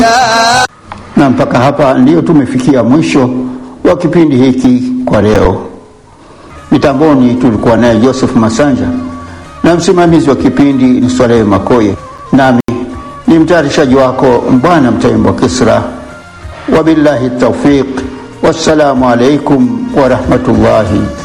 Na mpaka hapa ndio tumefikia mwisho wa kipindi hiki kwa leo. Mitamboni tulikuwa naye Joseph Masanja na msimamizi wa kipindi ni Swaleh Makoye, nami ni mtayarishaji wako Mbwana Mtaimbo Kisra. Wabillahi tawfiq, wassalamu alaikum wa rahmatullahi